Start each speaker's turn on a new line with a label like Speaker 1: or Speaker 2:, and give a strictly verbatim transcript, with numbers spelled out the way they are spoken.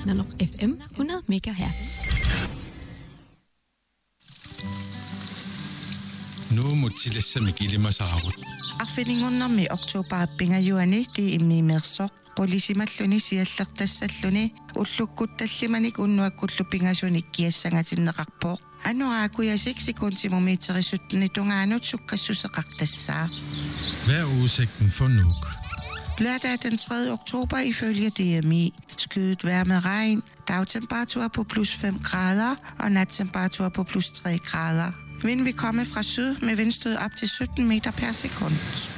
Speaker 1: Nanok F M hundrede megahertz.
Speaker 2: Nu må tillæse mig give mig saarut.
Speaker 3: Arfiningunner med oktober pingajuani det er med mersok. Polisimatluni siallertassalluni ullukkutallimanik unnuakkullu kiassangatinneqarpoq anuaakuya seks sekundtimeterisuttuni tungaanut sukkassuseqartassaa.
Speaker 2: Hvad er udsigten for Nuuk?
Speaker 3: Lørdag den tredje oktober ifølge D M I. Skyet vejr med regn, dagtemperatur på plus fem grader og nattemperatur på plus tre grader. Vind vil komme fra syd med vindstød op til sytten meter per sekund.